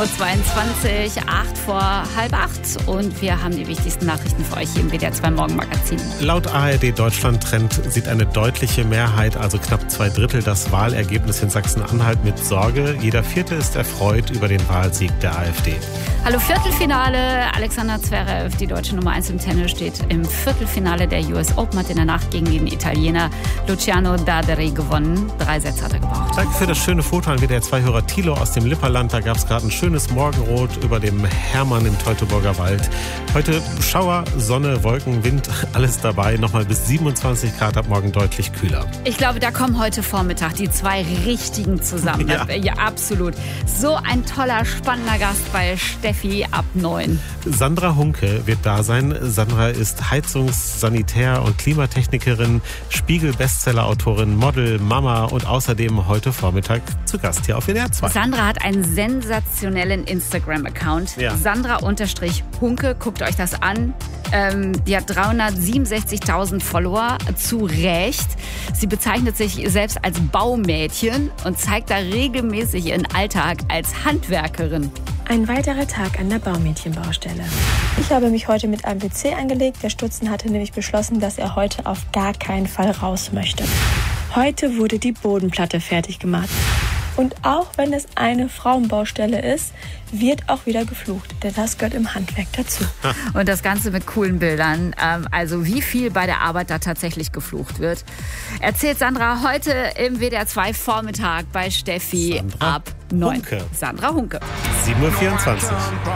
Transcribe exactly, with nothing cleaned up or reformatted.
Uhr zweiundzwanzig, acht vor halb acht. Und wir haben die wichtigsten Nachrichten für euch hier im W D R zwei Morgenmagazin. Laut A R D Deutschland-Trend sieht eine deutliche Mehrheit, also knapp zwei Drittel, das Wahlergebnis in Sachsen-Anhalt mit Sorge. Jeder Vierte ist erfreut über den Wahlsieg der AfD. Hallo, Viertelfinale. Alexander Zverev, die deutsche Nummer eins im Tennis, steht im Viertelfinale der U S Open, hat in der Nacht gegen den Italiener Luciano Daderi gewonnen. Drei Sätze hat er gebraucht. Danke für das schöne Foto an W D R zwei-Hörer Thilo aus dem Lipperland. Da gab es gerade ein schönes Morgenrot über dem Hermann im Teutoburger Wald. Heute Schauer, Sonne, Wolken, Wind, alles dabei. Nochmal bis siebenundzwanzig Grad, ab morgen deutlich kühler. Ich glaube, da kommen heute Vormittag die zwei Richtigen zusammen. Ja. Ja, absolut. So ein toller, spannender Gast bei Steffi ab neun. Sandra Hunke wird da sein. Sandra ist Heizungs-, Sanitär- und Klimatechnikerin, Spiegel-Bestseller-Autorin, Model, Mama und außerdem heute Vormittag zu Gast hier auf W D R zwei. Sandra hat einen sensationellen Instagram-Account. Ja. Sandra-Hunke, guckt euch das an. Ähm, die hat dreihundertsiebenundsechzigtausend Follower, zu Recht. Sie bezeichnet sich selbst als Baumädchen und zeigt da regelmäßig ihren Alltag als Handwerkerin. Ein weiterer Tag an der Baumädchenbaustelle. Ich habe mich heute mit einem P C angelegt. Der Stutzen hatte nämlich beschlossen, dass er heute auf gar keinen Fall raus möchte. Heute wurde die Bodenplatte fertig gemacht. Und auch wenn es eine Frauenbaustelle ist, wird auch wieder geflucht, denn das gehört im Handwerk dazu. Und das Ganze mit coolen Bildern. Also wie viel bei der Arbeit da tatsächlich geflucht wird, erzählt Sandra heute im W D R zwei Vormittag bei Steffi Sandra ab neun. Hunke. Sandra Hunke. sieben Uhr vierundzwanzig.